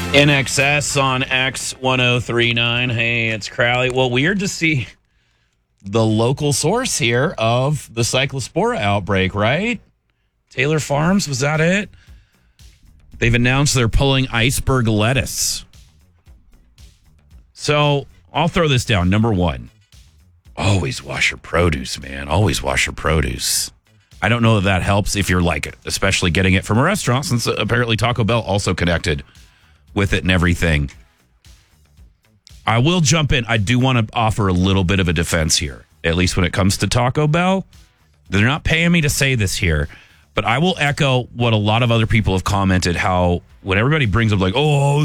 NXS on X1039. Hey, it's Crowley. Well, weird to see the local source here of the Cyclospora outbreak, right? Taylor Farms, was that it? They've announced they're pulling iceberg lettuce. So I'll throw this down. Number one, always wash your produce, man. Always wash your produce. I don't know if that helps if you're like it, especially getting it from a restaurant, since apparently Taco Bell also connected with it and everything. I will jump in. I do want to offer a little bit of a defense here, at least when it comes to Taco Bell. They're not paying me to say this here, but I will echo what a lot of other people have commented, how when everybody brings up like, oh,